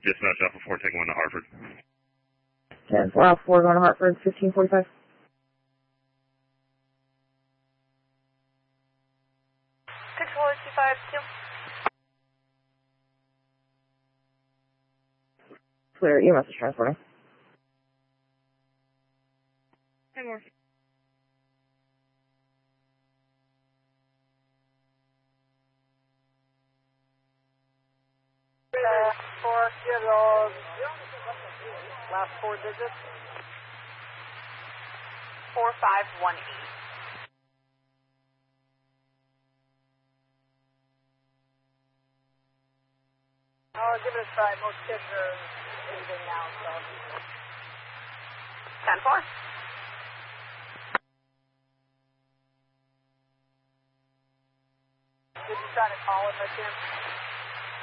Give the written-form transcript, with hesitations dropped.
Dispatch Alpha 4, taking 1 to Hartford. 10-4 Alpha 4 going to Hartford, 1545. Control 252. Clear, EMS is transporting. 10 more. Four kiddos. Last 4 digits. 4518. Oh, give it a try. Most kids are leaving now, so. 10-4. Did you try to call it by chance?